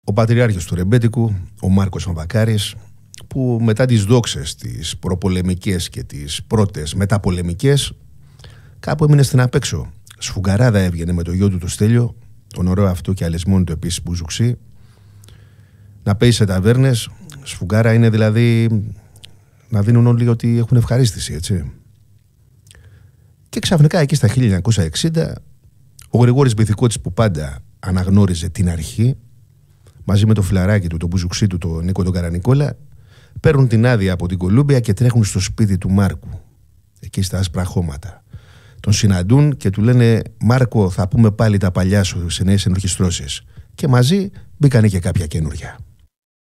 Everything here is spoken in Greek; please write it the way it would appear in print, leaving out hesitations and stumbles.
Ο πατριάρχης του Ρεμπέτικου, ο Μάρκος Μαυροκάρης, που μετά τις δόξες, τις προπολεμικές και τις πρώτες μεταπολεμικές, κάπου έμεινε στην απέξω. Σφουγγαράδα έβγαινε με το γιο του το Στέλιο, τον ωραίο αυτό και αλεσμόν του επίσης μπουζουξί, να παίζει σε ταβέρνες. Σφουγγάρα είναι δηλαδή να δίνουν όλοι ότι έχουν ευχαρίστηση, έτσι. Και ξαφνικά εκεί στα 1960 ο Γρηγόρης Μπιθικώτης, που πάντα αναγνώριζε την αρχή, μαζί με το φιλαράκι του, το μπουζουξί του, τον Νίκο τον Καρανικόλα, παίρνουν την άδεια από την Κολούμπια και τρέχουν στο σπίτι του Μάρκου, εκεί στα άσπρα χώματα. Τον συναντούν και του λένε: Μάρκο, θα πούμε πάλι τα παλιά σου σε νέες ενορχιστρώσεις. Και μαζί μπήκανε και κάποια καινούρια.